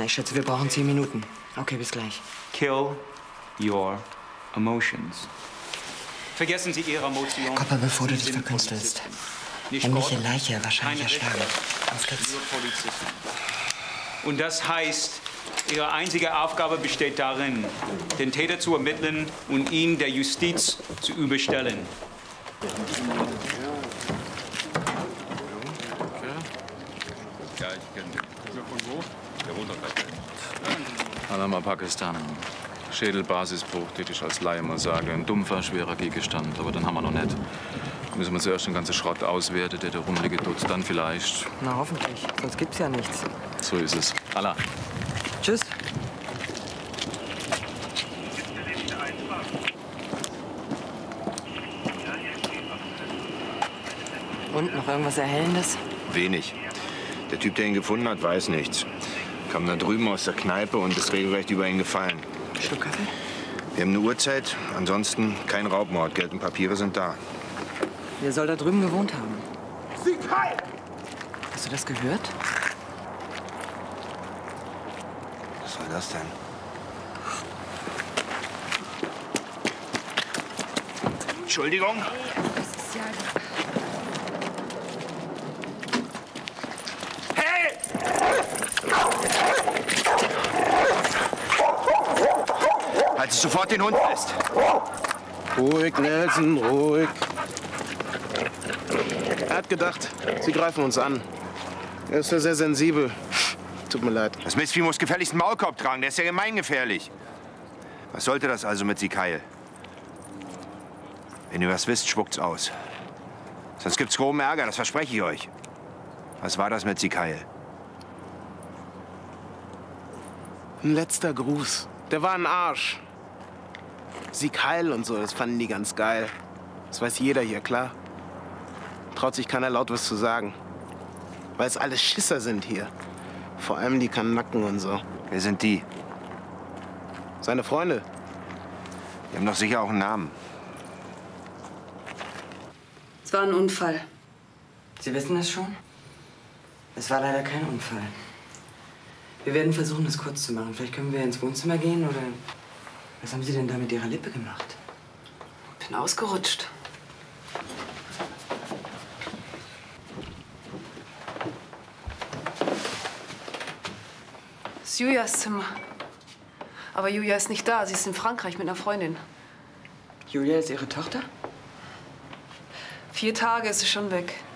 ich schätze, wir brauchen 10 Minuten. Okay, bis gleich. Kill your emotions. Vergessen Sie Ihre Emotionen. Kopper, bevor du dich verkünstelst. Männliche Leiche, wahrscheinlich erschlagen. Auf geht's. Und das heißt, Ihre einzige Aufgabe besteht darin, den Täter zu ermitteln und ihn der Justiz zu überstellen. Ja, ich kenne den. Von wo? Der wohnt doch gleich. Panama, Pakistan. Schädelbasisbruch, das ich als Laie mal sage. Ein dumpfer, schwerer Gegenstand, aber dann haben wir noch nicht. Müssen wir zuerst den ganzen Schrott auswerten, der da rumliegt, tut dann vielleicht. Na, hoffentlich. Sonst gibt's ja nichts. So ist es. Allah. Tschüss. Und noch irgendwas Erhellendes? Wenig. Der Typ, der ihn gefunden hat, weiß nichts. Kam da drüben aus der Kneipe und ist regelrecht über ihn gefallen. Schluck Kaffee? Wir haben eine Uhrzeit, ansonsten kein Raubmord. Geld und Papiere sind da. Wer soll da drüben gewohnt haben? Sikal! Hast du das gehört? Was soll das denn? Entschuldigung? Das ist ja... Halte sofort den Hund fest. Ruhig, Nelson, ruhig. Er hat gedacht, Sie greifen uns an. Er ist ja sehr sensibel. Tut mir leid. Das Mistvieh muss gefälligst einen Maulkorb tragen. Der ist ja gemeingefährlich. Was sollte das also mit Sikal? Wenn ihr was wisst, spuckt's aus. Sonst gibt's groben Ärger, das verspreche ich euch. Was war das mit Sikal? Ein letzter Gruß. Der war ein Arsch. Sikal und so, das fanden die ganz geil. Das weiß jeder hier, klar. Traut sich keiner laut was zu sagen. Weil es alles Schisser sind hier. Vor allem die Kanaken und so. Wer sind die? Seine Freunde. Die haben doch sicher auch einen Namen. Es war ein Unfall. Sie wissen das schon? Es war leider kein Unfall. Wir werden versuchen, das kurz zu machen. Vielleicht können wir ins Wohnzimmer gehen oder... Was haben Sie denn da mit Ihrer Lippe gemacht? Bin ausgerutscht. Das ist Julias Zimmer. Aber Julia ist nicht da. Sie ist in Frankreich mit einer Freundin. Julia ist Ihre Tochter? 4 Tage ist sie schon weg.